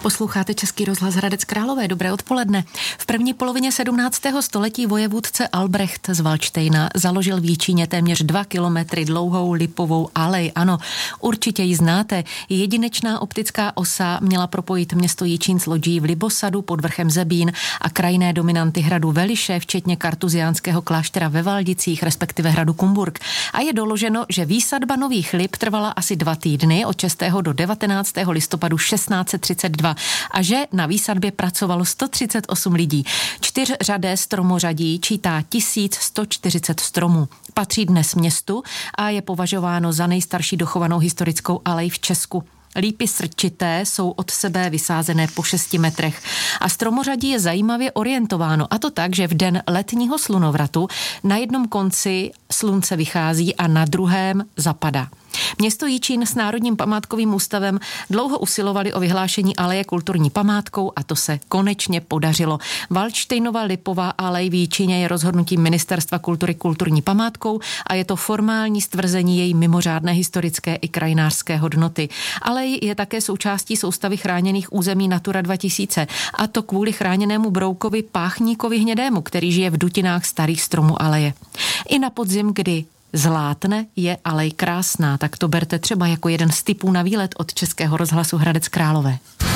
Posloucháte Český rozhlas Hradec Králové. Dobré odpoledne. V první polovině 17. století vojevůdce Albrecht z Valdštejna založil v Jičíně téměř 2 kilometry dlouhou lipovou alej. Ano, určitě ji znáte. Jedinečná optická osa měla propojit město Jičín s lodí v Libosadu pod vrchem Zebín a krajinné dominanty hradu Veliše, včetně kartuziánského kláštera ve Valdicích, respektive hradu Kumburk. A je doloženo, že výsadba nových lip trvala asi 2 týdny od 6. do 19. listopadu 1632 a že na výsadbě pracovalo 138 lidí. 4řadé stromořadí čítá 1140 stromů. Patří dnes městu a je považováno za nejstarší dochovanou historickou alej v Česku. Lípy srčité jsou od sebe vysázené po 6 metrech a stromořadí je zajímavě orientováno, a to tak, že v den letního slunovratu na jednom konci slunce vychází a na druhém zapadá. Město Jičín s Národním památkovým ústavem dlouho usilovali o vyhlášení aleje kulturní památkou a to se konečně podařilo. Valdštejnova lipová alej v Jičíně je rozhodnutím Ministerstva kultury kulturní památkou a je to formální stvrzení její mimořádné historické i krajinářské hodnoty. Alej je také součástí soustavy chráněných území Natura 2000 a to kvůli chráněnému broukovi páchníkovi hnědému, který žije v dutinách starých stromů aleje. I na podzim, kdy zlátne, je alej krásná, tak to berte třeba jako jeden z tipů na výlet od Českého rozhlasu Hradec Králové.